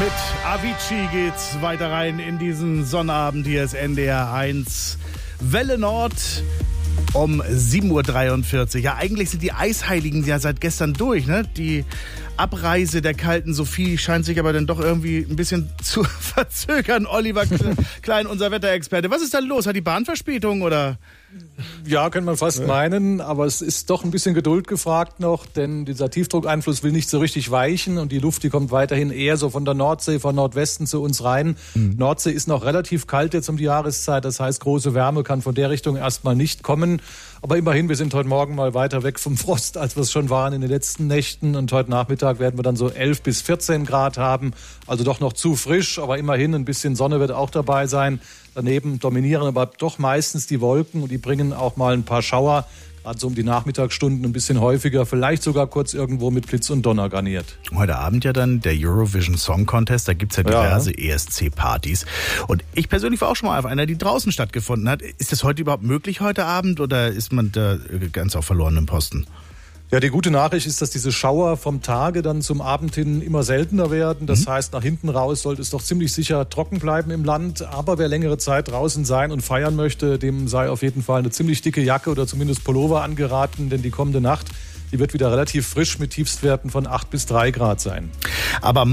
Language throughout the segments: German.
Mit Avicii geht's weiter rein in diesen Sonnabend. Hier ist NDR 1 Welle Nord um 7.43 Uhr. Ja, eigentlich sind die Eisheiligen ja seit gestern durch, ne? Die Abreise der kalten Sophie scheint sich aber dann doch irgendwie ein bisschen zu verzögern. Oliver Klein, unser Wetterexperte. Was ist da los? Hat die Bahn Verspätung oder? Ja, könnte man fast meinen, aber es ist doch ein bisschen Geduld gefragt noch, denn dieser Tiefdruckeinfluss will nicht so richtig weichen und die Luft, die kommt weiterhin eher so von der Nordsee, von Nordwesten zu uns rein. Nordsee ist noch relativ kalt jetzt um die Jahreszeit, das heißt, große Wärme kann von der Richtung erstmal nicht kommen. Aber immerhin, wir sind heute Morgen mal weiter weg vom Frost, als wir es schon waren in den letzten Nächten. Und heute Nachmittag werden wir dann so 11 bis 14 Grad haben. Also doch noch zu frisch, aber immerhin ein bisschen Sonne wird auch dabei sein. Daneben dominieren aber doch meistens die Wolken und die bringen auch mal ein paar Schauer. Gerade so um die Nachmittagsstunden ein bisschen häufiger, vielleicht sogar kurz irgendwo mit Blitz und Donner garniert. Heute Abend ja dann der Eurovision Song Contest, da gibt's ja diverse ESC-Partys. Und ich persönlich war auch schon mal auf einer, die draußen stattgefunden hat. Ist das heute überhaupt möglich heute Abend oder ist man da ganz auf verlorenem Posten? Ja, die gute Nachricht ist, dass diese Schauer vom Tage dann zum Abend hin immer seltener werden. Das heißt, nach hinten raus sollte es doch ziemlich sicher trocken bleiben im Land. Aber wer längere Zeit draußen sein und feiern möchte, dem sei auf jeden Fall eine ziemlich dicke Jacke oder zumindest Pullover angeraten. Denn die kommende Nacht, die wird wieder relativ frisch mit Tiefstwerten von 8 bis 3 Grad sein. Aber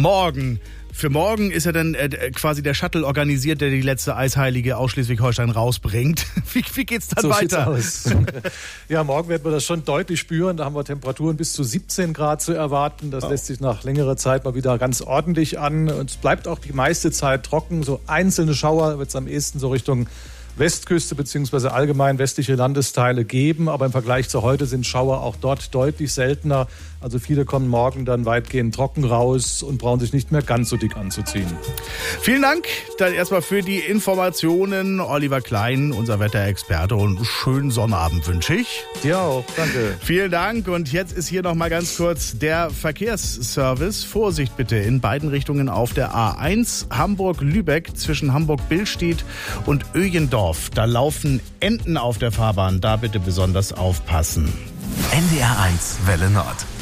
für morgen ist ja dann quasi der Shuttle organisiert, der die letzte Eisheilige aus Schleswig-Holstein rausbringt. Wie geht's dann weiter? Sieht's aus. Ja, morgen werden wir das schon deutlich spüren. Da haben wir Temperaturen bis zu 17 Grad zu erwarten. Das lässt sich nach längerer Zeit mal wieder ganz ordentlich an. Und es bleibt auch die meiste Zeit trocken. So einzelne Schauer wird es am ehesten so Richtung Westküste bzw. allgemein westliche Landesteile geben. Aber im Vergleich zu heute sind Schauer auch dort deutlich seltener. Also viele kommen morgen dann weitgehend trocken raus und brauchen sich nicht mehr ganz so dick anzuziehen. Vielen Dank dann erstmal für die Informationen. Oliver Klein, unser Wetterexperte, und einen schönen Sonnabend wünsche ich. Dir auch, danke. Vielen Dank und jetzt ist hier noch mal ganz kurz der Verkehrsservice. Vorsicht bitte in beiden Richtungen auf der A1 Hamburg-Lübeck zwischen Hamburg-Billstedt und Öjendorf. Da laufen Enten auf der Fahrbahn, da bitte besonders aufpassen. NDR 1 Welle Nord.